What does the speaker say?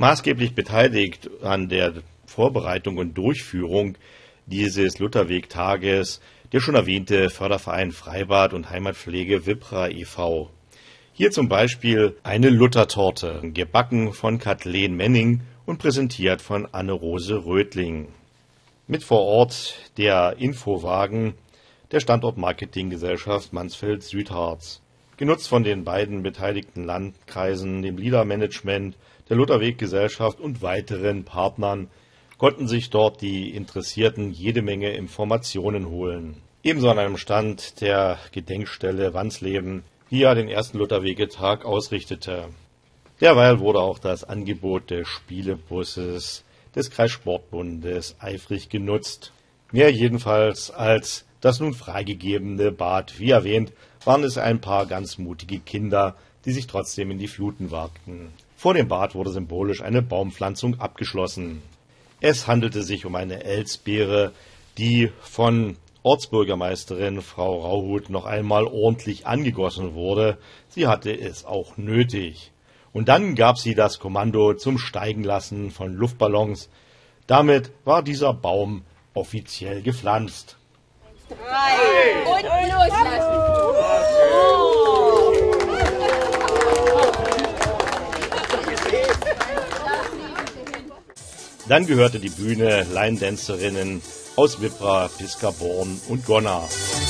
Maßgeblich beteiligt an der Vorbereitung und Durchführung dieses Lutherweg-Tages der schon erwähnte Förderverein Freibad und Heimatpflege Wipra e.V. Hier zum Beispiel eine Luthertorte, gebacken von Kathleen Menning und präsentiert von Anne-Rose Rödling. Mit vor Ort der Infowagen der Standort-Marketing-Gesellschaft Mansfeld-Südharz. Genutzt von den beiden beteiligten Landkreisen, dem LIDA-Management, der Lutherweg-Gesellschaft und weiteren Partnern konnten sich dort die Interessierten jede Menge Informationen holen. Ebenso an einem Stand der Gedenkstelle Wansleben, die ja den ersten Lutherwegetag ausrichtete. Derweil wurde auch das Angebot des Spielebusses des Kreissportbundes eifrig genutzt. Mehr jedenfalls als das nun freigegebene Bad. Wie erwähnt, waren es ein paar ganz mutige Kinder, die sich trotzdem in die Fluten wagten. Vor dem Bad wurde symbolisch eine Baumpflanzung abgeschlossen. Es handelte sich um eine Elsbeere, die von Ortsbürgermeisterin Frau Rauhut noch einmal ordentlich angegossen wurde. Sie hatte es auch nötig. Und dann gab sie das Kommando zum Steigenlassen von Luftballons. Damit war dieser Baum offiziell gepflanzt. 3 und loslassen. Dann gehörte die Bühne Line-Dancerinnen aus Wipra, Piscaborn und Gonna.